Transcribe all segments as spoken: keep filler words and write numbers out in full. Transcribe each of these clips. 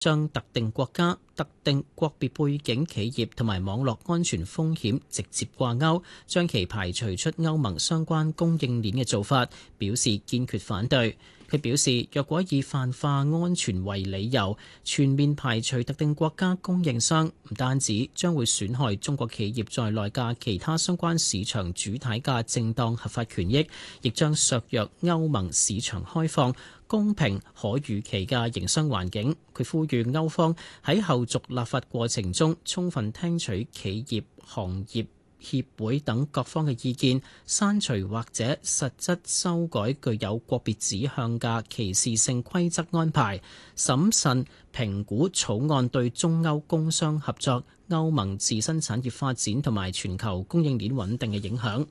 將特定國家、特定國別背景企業同埋網絡安全風險直接掛鈎，將其排除出歐盟相關供應鏈嘅做法，表示堅決反對。佢表示，若果以泛化安全為理由，全面排除特定國家供應商，唔單止將會損害中國企業在內嘅其他相關市場主體嘅正當合法權益，亦將削弱歐盟市場開放、公平可預期嘅營商環境。佢呼籲歐方喺後續立法過程中，充分聽取企業、行業協會等各方嘅意見，刪除或者實質修改具有國別指向嘅歧視性規則安排，審慎評估草案對中歐工商合作、歐盟自身產業發展同埋全球供應鏈穩定嘅影響。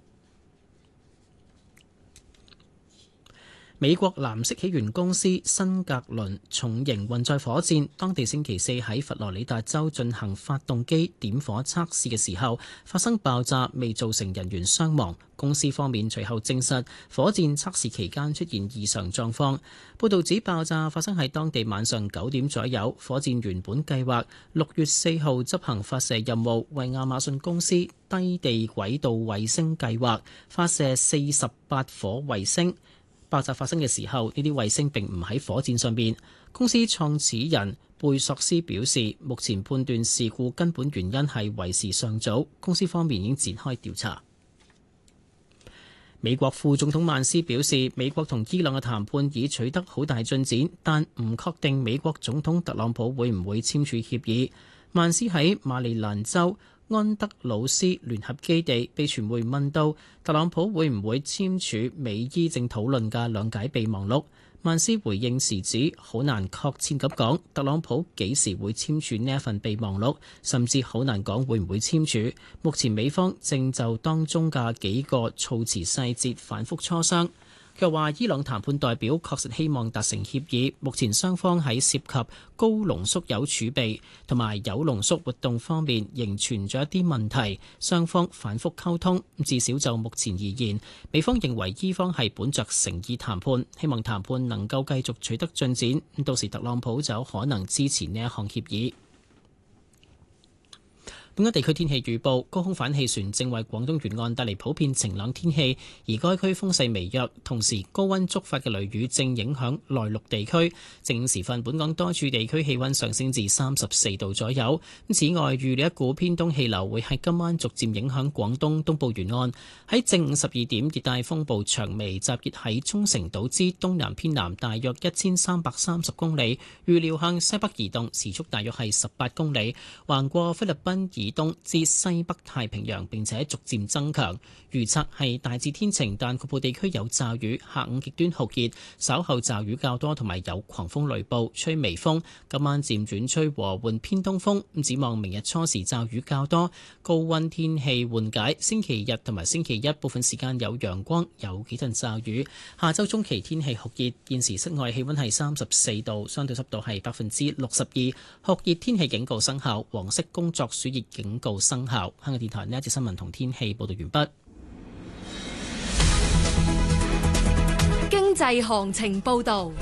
美國藍色起源公司新格倫重型運載火箭，當地星期四喺佛羅里達州進行發動機點火測試嘅時候發生爆炸，未造成人員傷亡。公司方面隨後證實，火箭測試期間出現異常狀況。報導指爆炸發生喺當地晚上九點左右。火箭原本計劃六月四號執行發射任務，為亞馬遜公司低地軌道衛星計劃發射四十八顆衛星。爆炸發生嘅時候，呢啲衛星並唔喺火箭上邊。公司創始人貝索斯表示，目前判斷事故根本原因係為時尚早，公司方面已經展開調查。美國副總統曼斯表示，美國同伊朗嘅談判已取得好大進展，但唔確定美國總統特朗普會唔會簽署協議。曼斯喺馬里蘭州安德魯斯聯合基地被傳媒問到特朗普會唔會簽署美伊正討論嘅兩解備忘錄，曼斯回應時指好難確切咁講特朗普幾時會簽署呢一份備忘錄，甚至好難講會唔會簽署。目前美方正就當中嘅幾個措辭細節反覆磋商。佢話伊朗談判代表確實希望達成協議，目前雙方喺涉及高濃縮鈾儲備同埋鈾濃縮活動方面仍存在一啲問題，雙方反覆溝通。至少就目前而言，美方認為伊方係本着誠意談判，希望談判能夠繼續取得進展。到時特朗普就有可能支持呢一項協議。本港地區天氣預報，高空反氣旋正為廣東沿岸帶嚟普遍晴朗天氣，而該區風勢微弱，同時高溫觸發嘅雷雨正影響內陸地區。正午時分，本港多處地區氣溫上升至三十四度左右。此外，預料一股偏東氣流會喺今晚逐漸影響廣東東部沿岸。喺正午十二點，熱帶風暴長眉集結喺沖繩島之東南偏南大約一千三百三十公里，預料向西北移動，時速大約係十八公里，橫過菲律賓以東至西北太平洋，並且逐漸增強。預測係大致天晴，但局部地區有驟雨。下午極端酷熱，稍後驟雨較多，同埋有狂風雷暴，吹微風。今晚漸轉吹和緩偏東風。咁展望明日初時驟雨較多，高溫天氣緩解。星期日同埋星期一部分時間有陽光，有幾陣驟雨。下周中期天氣酷熱。現時室外氣溫係三十四度，相對濕度係百分之六十二。酷熱天氣警告生效，黃色工作暑熱警告生效。香港電台呢一節新聞同天氣報道完畢。 經濟行情報道。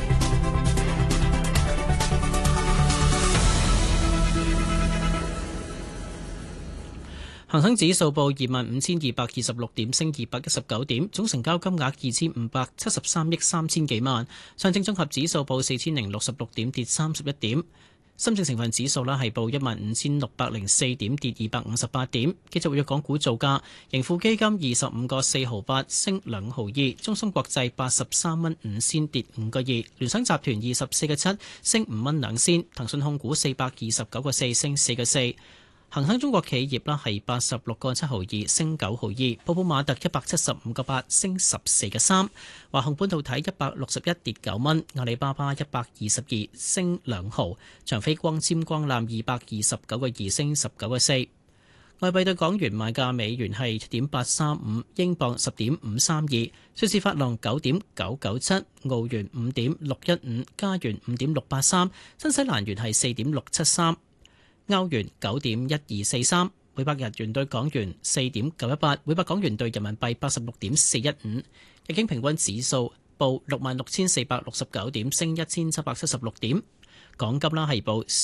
恒生指數報二萬五千二百二十六點，升二百一十九點，總成交金額二千五百七十三億三千幾萬。上證綜合指數報四千零六十六點，跌三十一點。深證成分指數啦係報一萬五千六百零四點，跌二百五十八點。繼續活躍港股造價，盈富基金二十五個四毫八，升兩毫二；中芯國際八十三蚊五仙，跌五個二；聯想集團二十四個七，升五蚊兩仙；騰訊控股四百二十九個四，升四個四。恒生中國企業啦係八十六個七毫二，升九毫二；寶寶馬特一百七十五個八，升十四個三；華虹半導體一百六十一，跌九蚊；阿里巴巴一百二十二，升兩毫；長飛光纖光纜二百二十九個二，升十九個四。外幣對港元買價：美元係七點八三五，英鎊十點五三二，瑞士法郎九點九九七，澳元五點六一五，加元五點六八三，新西蘭元係四點六七三。歐元九點一二四三，每百日元對港元四點九一八，每百港元對人民幣八十六點四一五。日經平均指數報六萬六千四百六十九點，升一千七百七十六點。港金啦係報